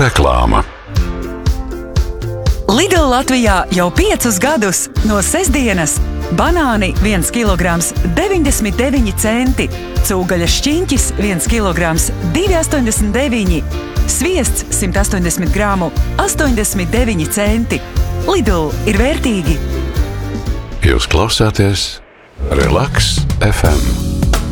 Reklāma. Lidl Latvijā jau 5 gadus no sestdienas banāni 1 kilograms 99 centi, cūgaļas šķiņķis 1 kilograms 2,89, sviests 180 gramu 89 centi. Lidl ir vērtīgi. Jūs klausāties Relaks FM.